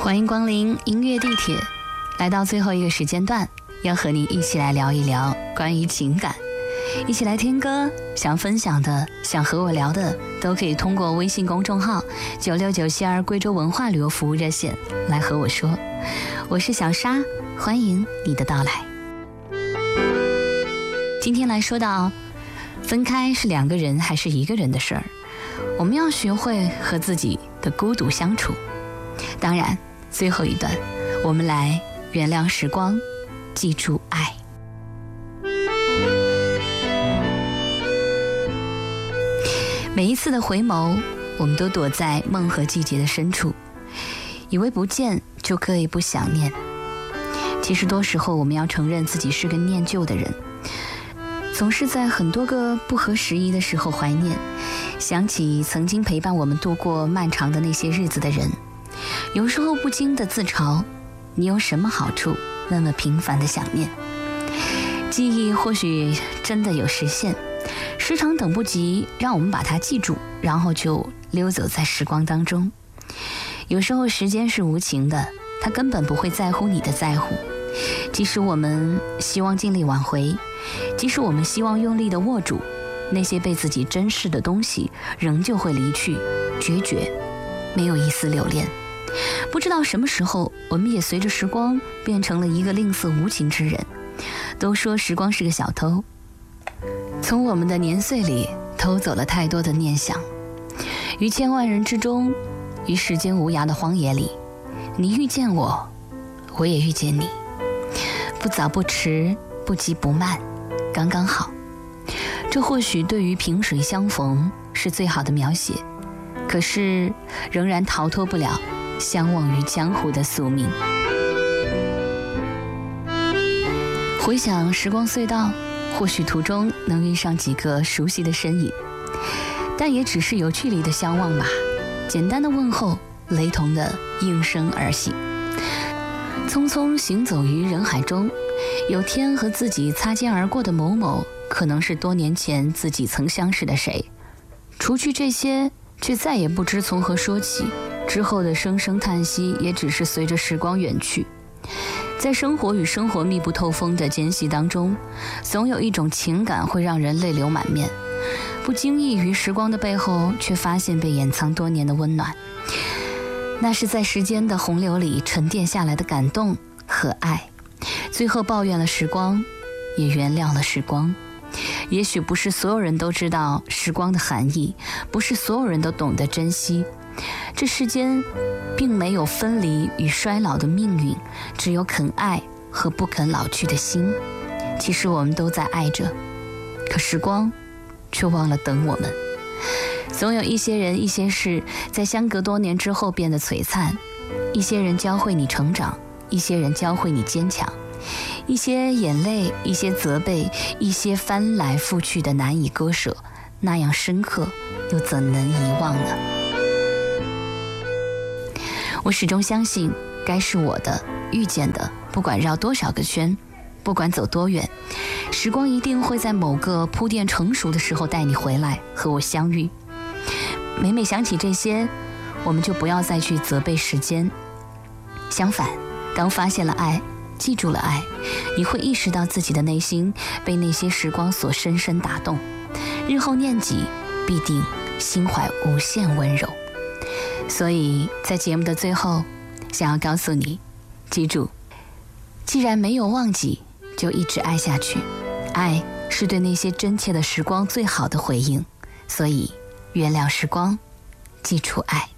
欢迎光临音乐地铁，来到最后一个时间段，要和你一起来聊一聊关于情感，一起来听歌，想分享的，想和我聊的，都可以通过微信公众号96972贵州文化旅游服务热线来和我说。我是小沙，欢迎你的到来。今天来说到分开是两个人还是一个人的事儿，我们要学会和自己的孤独相处。当然最后一段我们来原谅时光，记住爱。每一次的回眸，我们都躲在梦和季节的深处，以为不见就可以不想念。其实多时候我们要承认自己是个念旧的人，总是在很多个不合时宜的时候怀念，想起曾经陪伴我们度过漫长的那些日子的人，有时候不禁的自嘲，你有什么好处那么频繁的想念。记忆或许真的有时限，时常等不及让我们把它记住，然后就溜走在时光当中。有时候时间是无情的，它根本不会在乎你的在乎，即使我们希望尽力挽回，即使我们希望用力的握住，那些被自己珍视的东西仍旧会离去，决绝，没有一丝留恋。不知道什么时候，我们也随着时光变成了一个吝啬无情之人。都说时光是个小偷，从我们的年岁里偷走了太多的念想。于千万人之中，于世间无涯的荒野里，你遇见我，我也遇见你，不早不迟，不急不慢，刚刚好。这或许对于萍水相逢是最好的描写，可是仍然逃脱不了相忘于江湖的宿命。回想时光隧道，或许途中能遇上几个熟悉的身影，但也只是有距离的相望吧，简单的问候，雷同的应声而行。匆匆行走于人海中，有天和自己擦肩而过的某某，可能是多年前自己曾相识的谁。除去这些，却再也不知从何说起，之后的声声叹息也只是随着时光远去。在生活与生活密不透风的间隙当中，总有一种情感会让人泪流满面，不经意于时光的背后，却发现被掩藏多年的温暖。那是在时间的洪流里沉淀下来的感动和爱，最后抱怨了时光，也原谅了时光。也许不是所有人都知道时光的含义，不是所有人都懂得珍惜。这世间并没有分离与衰老的命运，只有肯爱和不肯老去的心。其实我们都在爱着，可时光却忘了等我们。总有一些人一些事在相隔多年之后变得璀璨，一些人教会你成长，一些人教会你坚强，一些眼泪，一些责备，一些翻来覆去的难以割舍，那样深刻，又怎能遗忘呢？我始终相信，该是我的，遇见的，不管绕多少个圈，不管走多远，时光一定会在某个铺垫成熟的时候带你回来，和我相遇。每每想起这些，我们就不要再去责备时间。相反，当发现了爱，记住了爱，你会意识到自己的内心被那些时光所深深打动，日后念及，必定心怀无限温柔。所以在节目的最后，想要告诉你，记住，既然没有忘记，就一直爱下去。爱是对那些真切的时光最好的回应，所以原谅时光，记住爱。